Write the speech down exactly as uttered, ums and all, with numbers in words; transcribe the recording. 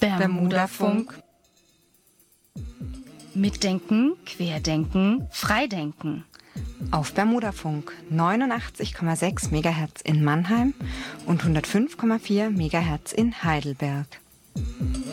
Bermudafunk. Mitdenken, Querdenken, Freidenken. Auf Bermudafunk neunundachtzig Komma sechs Megahertz in Mannheim und hundertfünf Komma vier Megahertz in Heidelberg.